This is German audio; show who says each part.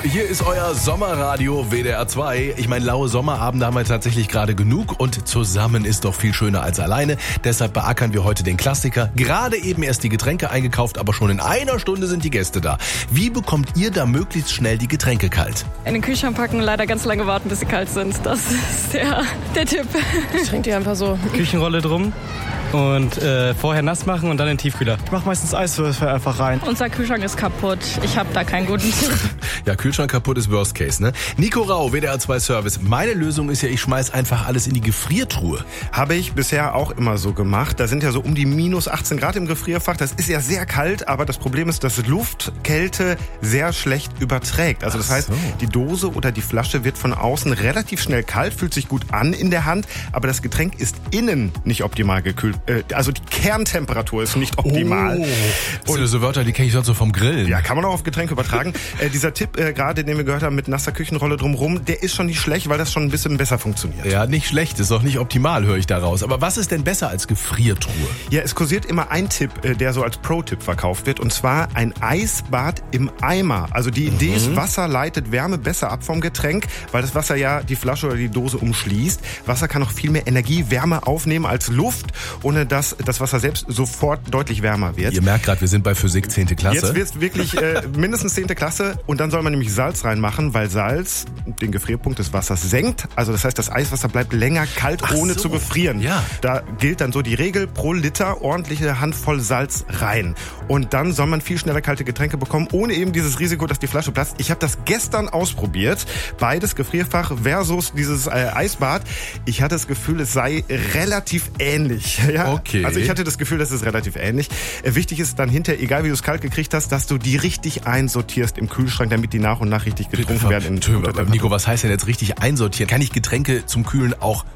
Speaker 1: hier ist euer Sommerradio WDR 2. Ich meine, laue Sommerabende haben wir tatsächlich gerade genug und zusammen ist doch viel schöner als alleine. Deshalb beackern wir heute den Klassiker. Gerade eben erst die Getränke eingekauft, aber schon in einer Stunde sind die Gäste da. Wie bekommt ihr da möglichst schnell die Getränke kalt?
Speaker 2: In den Kühlschrank packen, leider ganz lange warten, bis sie kalt sind. Das ist der Tipp.
Speaker 3: Ich trinke die einfach so.
Speaker 4: Küchenrolle drum und vorher nass machen und dann in den Tiefkühler.
Speaker 5: Ich mache meistens Eiswürfel einfach rein.
Speaker 2: Unser Kühlschrank ist kaputt. Ich habe da keinen guten Tipp.
Speaker 1: Ja, Kühlschrank kaputt ist Worst Case, ne? Nico Rau, WDR 2 Service. Meine Lösung ist ja, ich schmeiß einfach alles in die Gefriertruhe.
Speaker 6: Habe ich bisher auch immer so gemacht. Da sind ja so um die minus 18 Grad im Gefrierfach. Das ist ja sehr kalt, aber das Problem ist, dass Luftkälte sehr schlecht überträgt. Also das heißt, die Dose oder die Flasche wird von außen relativ schnell kalt, fühlt sich gut an in der Hand, aber das Getränk ist innen nicht optimal gekühlt. Also die Kerntemperatur ist nicht optimal.
Speaker 1: Das sind so Wörter, die kenne ich sonst so vom Grillen.
Speaker 6: Ja, kann man auch auf Getränke übertragen. Dieser Tipp gerade, den wir gehört haben mit nasser Küchenrolle drumherum, der ist schon nicht schlecht, weil das schon ein bisschen besser funktioniert.
Speaker 1: Ja, nicht schlecht, ist auch nicht optimal, höre ich daraus. Aber was ist denn besser als Gefriertruhe?
Speaker 6: Ja, es kursiert immer ein Tipp, der so als Pro-Tipp verkauft wird, und zwar ein Eisbad im Eimer. Also die Idee ist, Wasser leitet Wärme besser ab vom Getränk, weil das Wasser ja die Flasche oder die Dose umschließt. Wasser kann auch viel mehr Energie, Wärme aufnehmen als Luft, ohne dass das Wasser selbst sofort deutlich wärmer wird.
Speaker 1: Ihr merkt gerade, wir sind bei Physik 10. Klasse.
Speaker 6: Jetzt wird es wirklich mindestens 10. Klasse und dann soll man nämlich Salz reinmachen, weil Salz den Gefrierpunkt des Wassers senkt. Also das heißt, das Eiswasser bleibt länger kalt, ohne zu gefrieren.
Speaker 1: Ja.
Speaker 6: Da gilt dann so die Regel, pro Liter ordentliche Handvoll Salz rein. Und dann soll man viel schneller kalte Getränke bekommen, ohne eben dieses Risiko, dass die Flasche platzt. Ich habe das gestern ausprobiert. Beides, Gefrierfach versus dieses Eisbad. Ich hatte das Gefühl, es sei relativ ähnlich. Ja?
Speaker 1: Okay.
Speaker 6: Also ich hatte das Gefühl, das ist relativ ähnlich. Wichtig ist dann hinterher, egal wie du es kalt gekriegt hast, dass du die richtig einsortierst im Kühlschrank, damit die nach und nach richtig getrunken werden.
Speaker 1: Nico, was heißt denn jetzt richtig einsortieren? Kann ich Getränke zum Kühlen auch